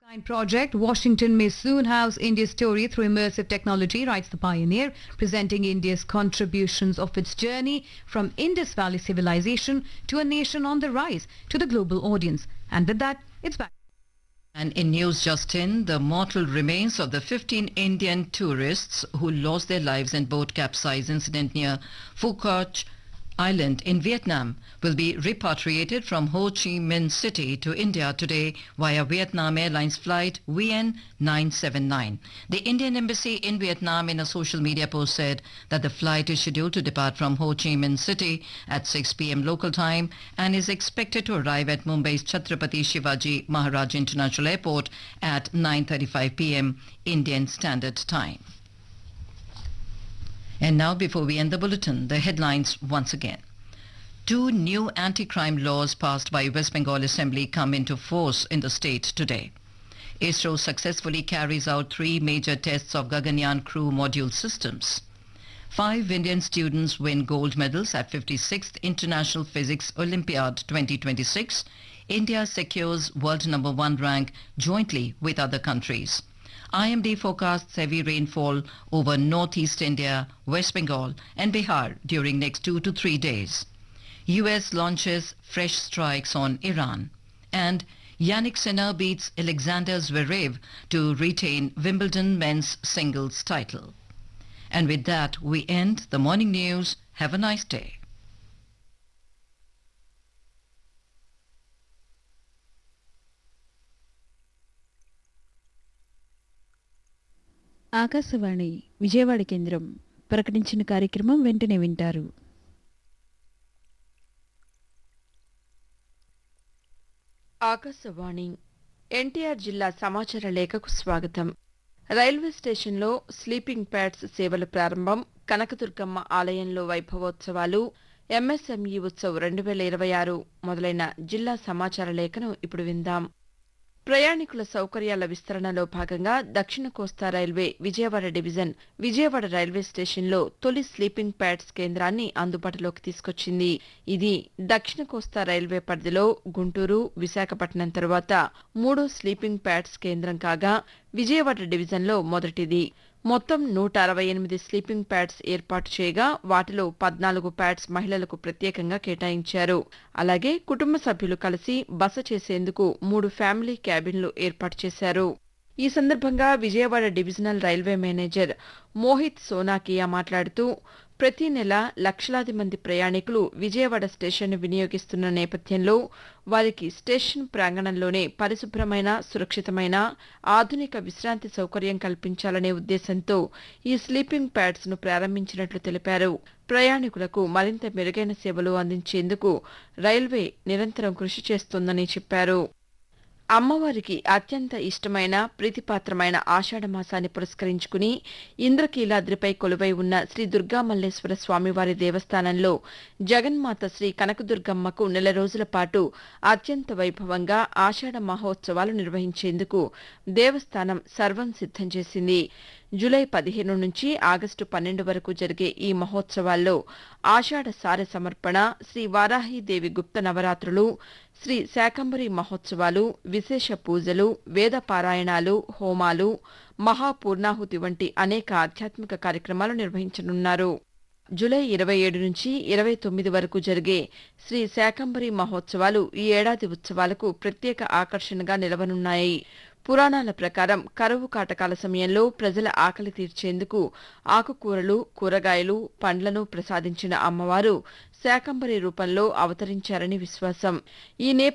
Project, Washington may soon house India's story through immersive technology, writes the pioneer, presenting India's contributions of its journey from Indus Valley civilization to a nation on the rise to the global audience. And with that, it's back. And in news just in, the mortal remains of the 15 Indian tourists who lost their lives in boat capsize incident near Phu Quoc Island in Vietnam will be repatriated from Ho Chi Minh City to India today via Vietnam Airlines flight VN979. The Indian Embassy in Vietnam in a social media post said that the flight is scheduled to depart from Ho Chi Minh City at 6 p.m. local time and is expected to arrive at Mumbai's Chhatrapati Shivaji Maharaj International Airport at 9:35 p.m. Indian Standard Time. And now, before we end the bulletin, the headlines once again. 2 new anti-crime laws passed by West Bengal Assembly come into force in the state today. ISRO successfully carries out 3 major tests of Gaganyaan crew module systems. 5 Indian students win gold medals at 56th International Physics Olympiad 2026. India secures world number 1 rank jointly with other countries. IMD forecasts heavy rainfall over northeast India, West Bengal and Bihar during next 2 to 3 days. US launches fresh strikes on Iran. And Yannick Sinner beats Alexander Zverev to retain Wimbledon men's singles title. And with that, we end the morning news. Have a nice day. Akashvani Vijayawada కేంద్రం ప్రకటించిన కార్యక్రమం వెంటనే వింటారు. ఆకాశవాణి ఎన్టీఆర్ జిల్లా సమాచార లేఖకు స్వాగతం. Railway స్టేషన్లో sleeping pods సేవల ప్రారంభం, కనకదుర్గమ్మ ఆలయంలో వైభవోత్సవాలు, ఎంఎస్ఎంఈ ఉత్సవ్ 2026 మొదలైన జిల్లా సమాచార లేఖను ఇప్పుడు విందాం. ప్రయాణికుల సౌకర్యాల విస్తరణలో భాగంగా దక్షిణ కోస్తా railway Vijayawada division Vijayawada railway స్టేషన్లో తొలి స్లీపింగ్ ప్యాడ్స్ కేంద్రాన్ని అందుబాటులోకి తీసుకొచ్చింది. ఇది దక్షిణ కోస్తా రైల్వే పరిధిలో గుంటూరు, విశాఖపట్నం తరువాత 3వ స్లీపింగ్ ప్యాడ్స్ కేంద్రం కాగా విజయవాడ డివిజన్లో మొదటిది. మొత్తం 168 స్లీపింగ్ ప్యాడ్స్ ఏర్పాటు చేయగా వాటిలో 14 ప్యాడ్స్ మహిళలకు ప్రత్యేకంగా కేటాయించారు. అలాగే కుటుంబ సభ్యులు కలిసి బస చేసేందుకు 3 ఫ్యామిలీ క్యాబిన్లు ఏర్పాటు చేశారు. ఈ సందర్భంగా Vijayawada divisional railway manager Mohit Sonakia మాట్లాడుతూ ప్రతి నెల లక్షలాది మంది ప్రయాణికులు విజయవాడ స్టేషన్ను వినియోగిస్తున్న నేపథ్యంలో వారికి స్టేషన్ ప్రాంగణంలోనే పరిశుభ్రమైన, సురక్షితమైన, ఆధునిక విశ్రాంతి సౌకర్యం కల్పించాలనే ఉద్దేశంతో ఈ స్లీపింగ్ ప్యాడ్స్ను ప్రారంభించినట్లు తెలిపారు. ప్రయాణికులకు మరింత మెరుగైన సేవలు అందించేందుకు రైల్వే నిరంతరం కృషి చేస్తోందని చెప్పారు. అమ్మవారికి అత్యంత ఇష్టమైన, ప్రీతిపాత్రమైన ఆషాఢమాసాన్ని పురస్కరించుకుని ఇంద్రకీలాద్రిపై కొలువై ఉన్న శ్రీ దుర్గామల్లేశ్వర స్వామివారి దేవస్థానంలో జగన్మాత శ్రీ కనకదుర్గమ్మకు నెల రోజుల పాటు అత్యంత వైభవంగా ఆషాఢ మహోత్సవాలు నిర్వహించేందుకు దేవస్థానం సర్వం సిద్ధం చేసింది. జూలై 15 నుంచి ఆగస్టు 12 వరకు జరిగే ఈ మహోత్సవాల్లో ఆషాఢ సారె సమర్పణ, శ్రీ వారాహీదేవి గుప్త నవరాత్రులు, శ్రీ శాకంబరి మహోత్సవాలు, విశేష పూజలు, వేద పారాయణాలు, హోమాలు, మహాపూర్ణాహుతి వంటి అనేక ఆధ్యాత్మిక కార్యక్రమాలు నిర్వహించనున్నారు. జూలై 27 నుంచి 29 వరకు జరిగే శ్రీ శాకంబరి మహోత్సవాలు ఈ ఏడాది ఉత్సవాలకు ప్రత్యేక ఆకర్షణగా నిలవనున్నాయి. పురాణాల ప్రకారం కరువు కాటకాల సమయంలో ప్రజల ఆకలి తీర్చేందుకు ఆకుకూరలు, కూరగాయలు, పండ్లను ప్రసాదించిన అమ్మవారు శాకంబరి రూపంలో అవతరించారని విశ్వాసం. ఈ